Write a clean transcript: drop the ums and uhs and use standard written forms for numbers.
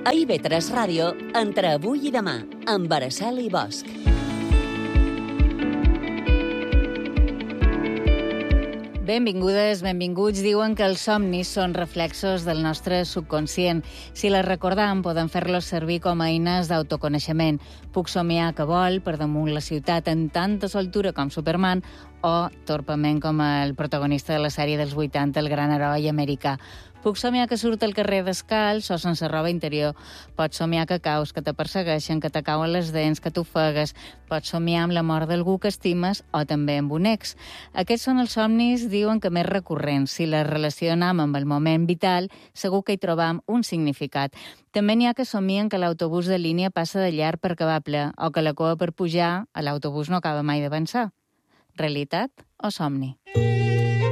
A IB3 Ràdio, entre avui i demà, amb Araceli Bosch. Benvingudes, benvinguts. Diuen que els somnis són reflexos del nostre subconscient. Si les recordam, podem fer-los servir com a eines d'autoconeixement. Puc somiar que vol per damunt la ciutat en tanta soltura com Superman o torpament com el protagonista de la sèrie dels 80, el gran heroi americà. Puc somiar que surt al carrer descalç o sense roba interior. Pots somiar que caus, que te persegueixen, que te cauen les dents, que t'ofegues. Pots somiar amb la mort d'algú que estimes o també amb un ex. Aquests són els somnis, diuen que més recurrents. Si les relacionam amb el moment vital, segur que hi trobam un significat. També n'hi ha que somien que l'autobús de línia passa de llarg perquè va ple o que la cua per pujar a l'autobús no acaba mai d'avançar. Realitat o somni?